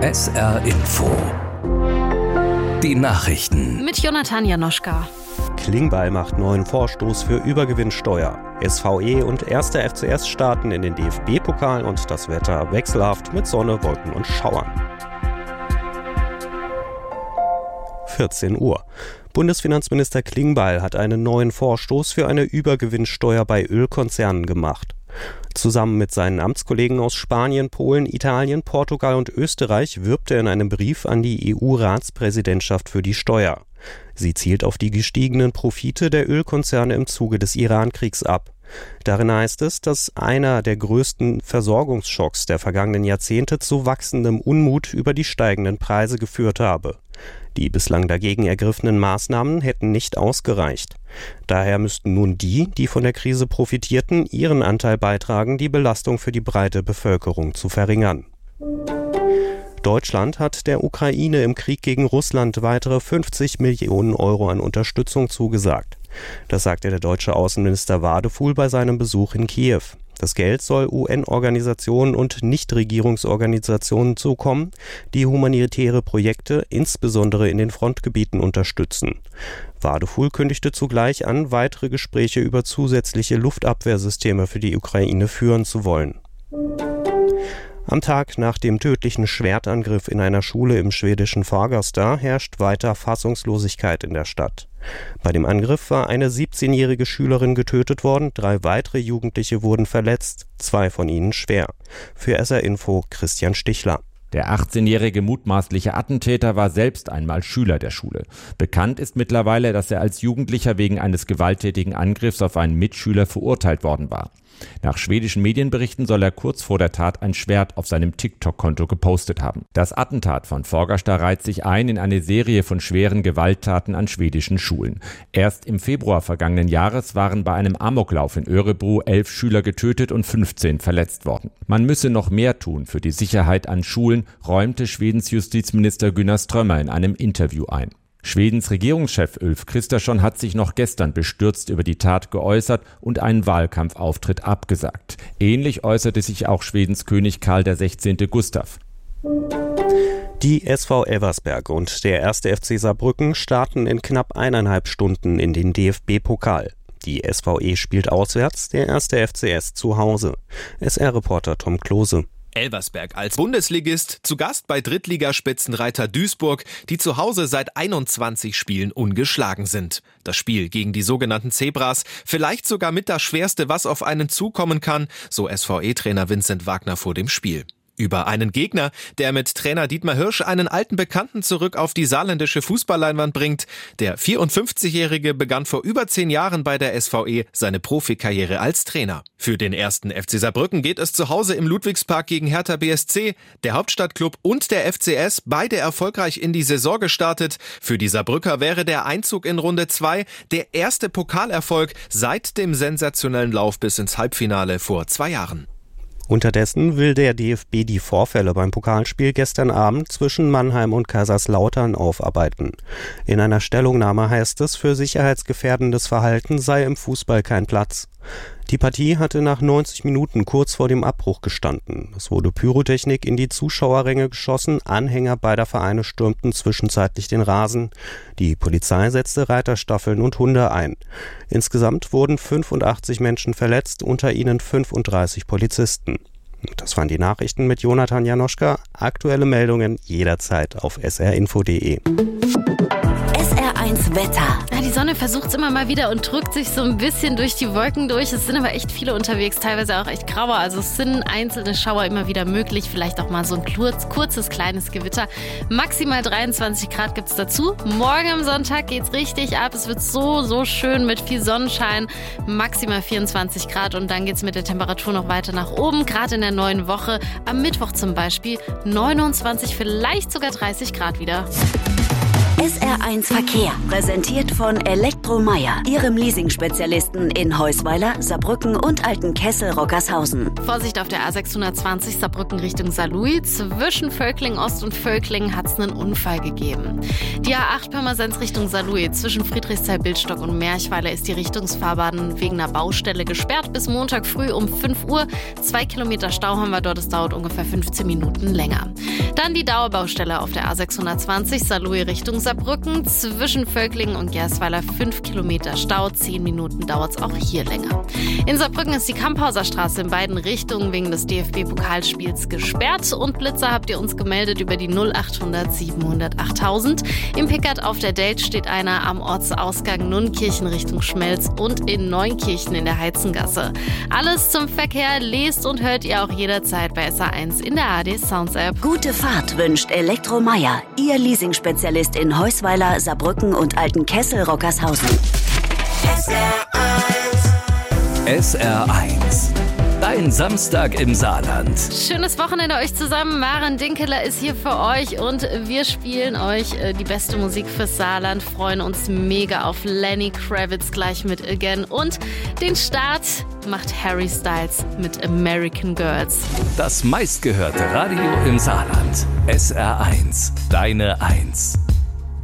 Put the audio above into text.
SR Info. Die Nachrichten. Mit Jonathan Janoschka. Klingbeil macht neuen Vorstoß für Übergewinnsteuer. SVE und 1. FCS starten in den DFB-Pokal und das Wetter wechselhaft mit Sonne, Wolken und Schauern. 14 Uhr. Bundesfinanzminister Klingbeil hat einen neuen Vorstoß für eine Übergewinnsteuer bei Ölkonzernen gemacht. Zusammen mit seinen Amtskollegen aus Spanien, Polen, Italien, Portugal und Österreich wirbt er in einem Brief an die EU-Ratspräsidentschaft für die Steuer. Sie zielt auf die gestiegenen Profite der Ölkonzerne im Zuge des Iran-Kriegs ab. Darin heißt es, dass einer der größten Versorgungsschocks der vergangenen Jahrzehnte zu wachsendem Unmut über die steigenden Preise geführt habe. Die bislang dagegen ergriffenen Maßnahmen hätten nicht ausgereicht. Daher müssten nun die von der Krise profitierten, ihren Anteil beitragen, die Belastung für die breite Bevölkerung zu verringern. Deutschland hat der Ukraine im Krieg gegen Russland weitere 50 Millionen Euro an Unterstützung zugesagt. Das sagte der deutsche Außenminister Wadefuhl bei seinem Besuch in Kiew. Das Geld soll UN-Organisationen und Nichtregierungsorganisationen zukommen, die humanitäre Projekte insbesondere in den Frontgebieten unterstützen. Wadefuhl kündigte zugleich an, weitere Gespräche über zusätzliche Luftabwehrsysteme für die Ukraine führen zu wollen. Am Tag nach dem tödlichen Schwertangriff in einer Schule im schwedischen Fagersta herrscht weiter Fassungslosigkeit in der Stadt. Bei dem Angriff war eine 17-jährige Schülerin getötet worden, 3 weitere Jugendliche wurden verletzt, 2 von ihnen schwer. Für SR Info Christian Stichler. Der 18-jährige mutmaßliche Attentäter war selbst einmal Schüler der Schule. Bekannt ist mittlerweile, dass er als Jugendlicher wegen eines gewalttätigen Angriffs auf einen Mitschüler verurteilt worden war. Nach schwedischen Medienberichten soll er kurz vor der Tat ein Schwert auf seinem TikTok-Konto gepostet haben. Das Attentat von Fagersta reiht sich ein in eine Serie von schweren Gewalttaten an schwedischen Schulen. Erst im Februar vergangenen Jahres waren bei einem Amoklauf in Örebro 11 Schüler getötet und 15 verletzt worden. Man müsse noch mehr tun für die Sicherheit an Schulen, räumte Schwedens Justizminister Gunnar Strömmer in einem Interview ein. Schwedens Regierungschef Ulf Kristersson hat sich noch gestern bestürzt über die Tat geäußert und einen Wahlkampfauftritt abgesagt. Ähnlich äußerte sich auch Schwedens König Karl XVI. Gustav. Die SV Elversberg und der 1. FC Saarbrücken starten in knapp 1,5 Stunden in den DFB-Pokal. Die SVE spielt auswärts, der 1. FCS zu Hause. SR-Reporter Tom Klose. Elversberg als Bundesligist, zu Gast bei Drittligaspitzenreiter Duisburg, die zu Hause seit 21 Spielen ungeschlagen sind. Das Spiel gegen die sogenannten Zebras, vielleicht sogar mit das Schwerste, was auf einen zukommen kann, so SVE-Trainer Vincent Wagner vor dem Spiel. Über einen Gegner, der mit Trainer Dietmar Hirsch einen alten Bekannten zurück auf die saarländische Fußballleinwand bringt. Der 54-Jährige begann vor über 10 Jahren bei der SVE seine Profikarriere als Trainer. Für den 1. FC Saarbrücken geht es zu Hause im Ludwigspark gegen Hertha BSC. Der Hauptstadtklub und der FCS, beide erfolgreich in die Saison gestartet. Für die Saarbrücker wäre der Einzug in Runde 2 der erste Pokalerfolg seit dem sensationellen Lauf bis ins Halbfinale vor 2 Jahren. Unterdessen will der DFB die Vorfälle beim Pokalspiel gestern Abend zwischen Mannheim und Kaiserslautern aufarbeiten. In einer Stellungnahme heißt es, für sicherheitsgefährdendes Verhalten sei im Fußball kein Platz. Die Partie hatte nach 90 Minuten kurz vor dem Abbruch gestanden. Es wurde Pyrotechnik in die Zuschauerränge geschossen, Anhänger beider Vereine stürmten zwischenzeitlich den Rasen. Die Polizei setzte Reiterstaffeln und Hunde ein. Insgesamt wurden 85 Menschen verletzt, unter ihnen 35 Polizisten. Das waren die Nachrichten mit Jonathan Janoschka. Aktuelle Meldungen jederzeit auf srinfo.de. SR1 Wetter. Ja, die Sonne versucht es immer mal wieder und drückt sich so ein bisschen durch die Wolken durch. Es sind aber echt viele unterwegs, teilweise auch echt grauer. Also es sind einzelne Schauer immer wieder möglich. Vielleicht auch mal so ein kurzes, kleines Gewitter. Maximal 23 Grad gibt es dazu. Morgen am Sonntag geht's richtig ab. Es wird so schön mit viel Sonnenschein. Maximal 24 Grad und dann geht's mit der Temperatur noch weiter nach oben. Gerade in der neuen Woche. Am Mittwoch zum Beispiel 29, vielleicht sogar 30 Grad wieder. SR1 Verkehr, präsentiert von Elektromeier, Ihrem Leasing-Spezialisten in Heusweiler, Saarbrücken und Altenkessel-Rockershausen. Vorsicht auf der A620 Saarbrücken Richtung Saarlouis. Zwischen Völkling Ost und Völkling hat es einen Unfall gegeben. Die A8 Pirmasens Richtung Saarlouis. Zwischen Friedrichsthal-Bildstock und Merchweiler ist die Richtungsfahrbahn wegen einer Baustelle gesperrt. Bis Montag früh um 5 Uhr. 2 Kilometer Stau haben wir dort. Es dauert ungefähr 15 Minuten länger. Dann die Dauerbaustelle auf der A620 Saarlouis Richtung Saarbrücken. Zwischen Völklingen und Gersweiler 5 Kilometer Stau. 10 Minuten dauert es auch hier länger. In Saarbrücken ist die Kamphauser Straße in beiden Richtungen wegen des DFB-Pokalspiels gesperrt. Und Blitzer habt ihr uns gemeldet über die 0800 700 8000. Im Pickert auf der Date steht einer am Ortsausgang Nunnkirchen Richtung Schmelz und in Neunkirchen in der Heizengasse. Alles zum Verkehr lest und hört ihr auch jederzeit bei SR1 in der ARD Sounds App. Gute Fahrt wünscht Elektromeier, Ihr Leasing-Spezialist in Heusweiler, Saarbrücken und Altenkessel-Rockershausen. SR1. Dein Samstag im Saarland. Schönes Wochenende euch zusammen. Maren Dinkeler ist hier für euch und wir spielen euch die beste Musik fürs Saarland. Freuen uns mega auf Lenny Kravitz gleich mit Again. Und den Start macht Harry Styles mit American Girls. Das meistgehörte Radio im Saarland. SR1. Deine 1.